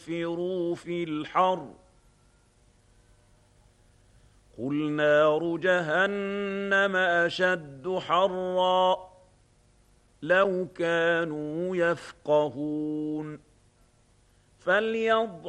انفروا في الحر قل نار جهنم أشد حرا لو كانوا يفقهون فليضحكوا